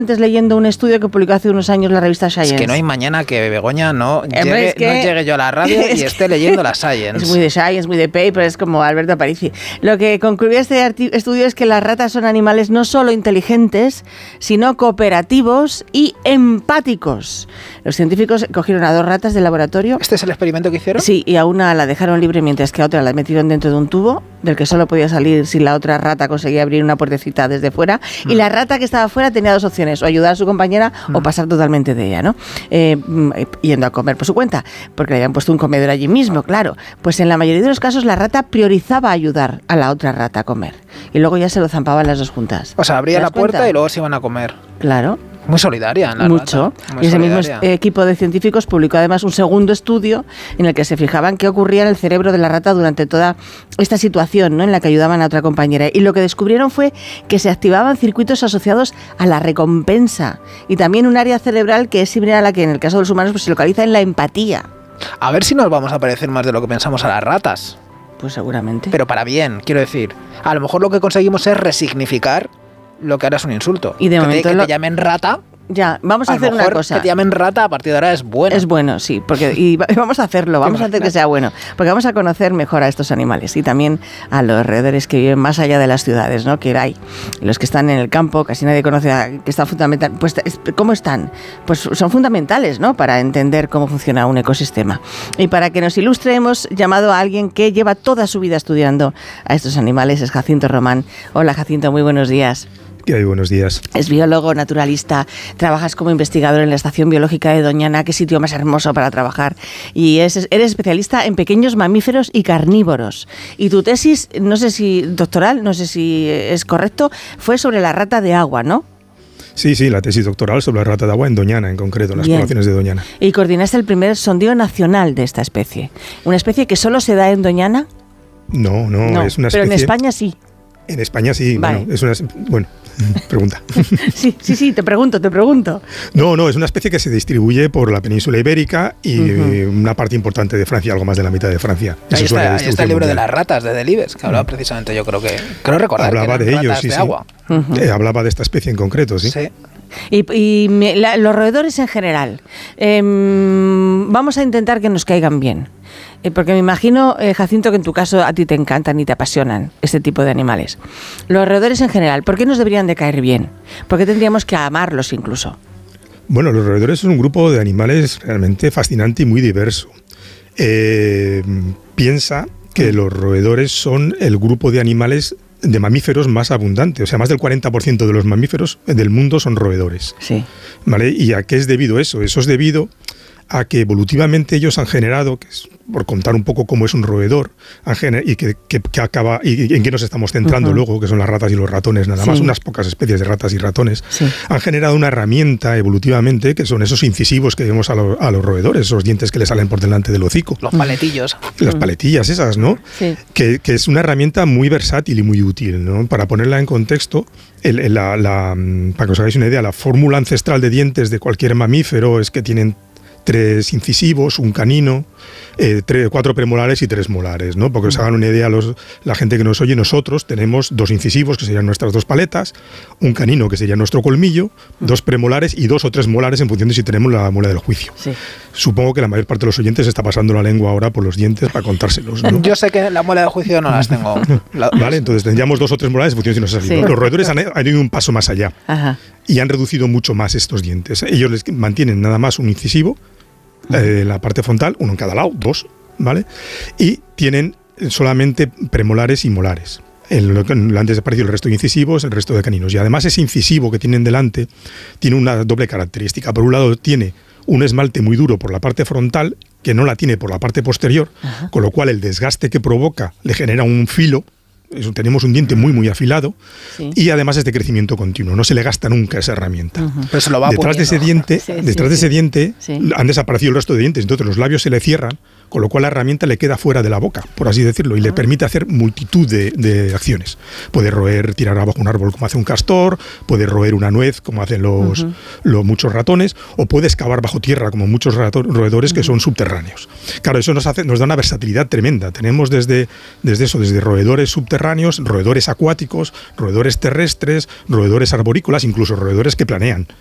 Antes leyendo un estudio que publicó hace unos años la revista Science. Es que no hay mañana que Begoña no llegue yo a la radio y esté leyendo la Science. Es muy de Science, muy de paper, es como Alberto Aparici. Lo que concluye este estudio es que las ratas son animales no solo inteligentes, sino cooperativos y empáticos. Los científicos cogieron a 2 ratas del laboratorio. ¿Este es el experimento que hicieron? Sí, y a una la dejaron libre mientras que a otra la metieron dentro de un tubo del que solo podía salir si la otra rata conseguía abrir una puertecita desde fuera. Y la rata que estaba fuera tenía 2 opciones: o ayudar a su compañera o pasar totalmente de ella, ¿no? Yendo a comer por su cuenta, porque le habían puesto un comedor allí mismo, claro. Pues en la mayoría de los casos la rata priorizaba ayudar a la otra rata a comer y luego ya se lo zampaban las 2 juntas. O sea, abría la puerta y luego se iban a comer. Claro. Muy solidaria, la mucho. Rata. Muy y ese solidaria. mismo equipo de científicos publicó además un segundo estudio en el que se fijaban qué ocurría en el cerebro de la rata durante toda esta situación, ¿no?, en la que ayudaban a otra compañera. Y lo que descubrieron fue que se activaban circuitos asociados a la recompensa y también un área cerebral que es similar a la que en el caso de los humanos pues se localiza en la empatía. A ver si nos vamos a parecer más de lo que pensamos a las ratas. Pues seguramente. Pero para bien, quiero decir. A lo mejor lo que conseguimos es resignificar lo que ahora es un insulto. Y de momento que te llamen rata. Ya, vamos a hacer una cosa. Que te llamen rata a partir de ahora es bueno. Es bueno, sí, y vamos a hacerlo, vamos a hacer que sea bueno, porque vamos a conocer mejor a estos animales y también a los roedores que viven más allá de las ciudades, ¿no? Que hay los que están en el campo, casi nadie conoce, que están fundamental. Pues ¿cómo están? Pues son fundamentales, ¿no?, para entender cómo funciona un ecosistema. Y para que nos ilustre hemos llamado a alguien que lleva toda su vida estudiando a estos animales, es Jacinto Román. Hola, Jacinto, muy buenos días. ¿Qué hay? Buenos días. Es biólogo, naturalista, trabajas como investigador en la Estación Biológica de Doñana, qué sitio más hermoso para trabajar, y eres especialista en pequeños mamíferos y carnívoros. Y tu tesis, no sé si doctoral, no sé si es correcto, fue sobre la rata de agua, ¿no? Sí, la tesis doctoral sobre la rata de agua en Doñana, en concreto, en las poblaciones de Doñana. Y coordinaste el primer sondeo nacional de esta especie. ¿Una especie que solo se da en Doñana? No, es una especie... Pero en España sí. En España sí, vale. Pregunta. Sí, te pregunto. No, es una especie que se distribuye por la península ibérica y una parte importante de Francia, algo más de la mitad de Francia. Ahí está el libro de las ratas de Delibes, que hablaba precisamente, yo creo recordar hablaba que de ellos, ratas de agua. Hablaba de esta especie en concreto, sí. Los roedores en general, vamos a intentar que nos caigan bien. Porque me imagino, Jacinto, que en tu caso a ti te encantan y te apasionan este tipo de animales. Los roedores en general, ¿por qué nos deberían de caer bien? ¿Por qué tendríamos que amarlos incluso? Bueno, los roedores son un grupo de animales realmente fascinante y muy diverso. Piensa que los roedores son el grupo de animales de mamíferos más abundante, o sea, más del 40% de los mamíferos del mundo son roedores. Sí. ¿Vale? ¿Y a qué es debido eso? Eso es debido a que evolutivamente ellos han generado, que es, por contar un poco cómo es un roedor, y que acaba, y en qué nos estamos centrando luego, que son las ratas y los ratones, nada más, unas pocas especies de ratas y ratones, han generado una herramienta evolutivamente, que son esos incisivos que vemos a los roedores, esos dientes que le salen por delante del hocico. Los paletillos. Las paletillas esas, ¿no? Sí. Que es una herramienta muy versátil y muy útil, ¿no? Para ponerla en contexto, para que os hagáis una idea, la fórmula ancestral de dientes de cualquier mamífero es que tienen 3 incisivos, un canino, 4 premolares y 3 molares, ¿no? Porque os hagan una idea la gente que nos oye, nosotros tenemos 2 incisivos, que serían nuestras 2 paletas, un canino, que sería nuestro colmillo, 2 premolares y 2 o 3 molares en función de si tenemos la muela del juicio. Sí. Supongo que la mayor parte de los oyentes está pasando la lengua ahora por los dientes para contárselos, ¿no? Yo sé que la muela del juicio no las tengo. Vale, entonces tendríamos 2 o 3 molares en función de si nos ha salido. Sí. Los roedores han ido un paso más allá. Ajá. Y han reducido mucho más estos dientes. Ellos les mantienen nada más un incisivo, la parte frontal, uno en cada lado, 2, ¿vale? Y tienen solamente premolares y molares. Antes apareció el resto de incisivos, el resto de caninos. Y además ese incisivo que tienen delante tiene una doble característica. Por un lado tiene un esmalte muy duro por la parte frontal, que no la tiene por la parte posterior, con lo cual el desgaste que provoca le genera un filo. Tenemos un diente muy afilado y además es de crecimiento continuo, no se le gasta nunca esa herramienta. Pero se lo va detrás de ese diente han desaparecido el resto de dientes, entonces los labios se le cierran con lo cual la herramienta le queda fuera de la boca, por así decirlo, y le permite hacer multitud de acciones. Puede roer, tirar abajo un árbol como hace un castor, puede roer una nuez como hacen los muchos ratones, o puede excavar bajo tierra como muchos roedores que son subterráneos. Claro, eso nos da una versatilidad tremenda. Tenemos desde roedores subterráneos, roedores acuáticos, roedores terrestres, roedores arborícolas, incluso roedores que planean.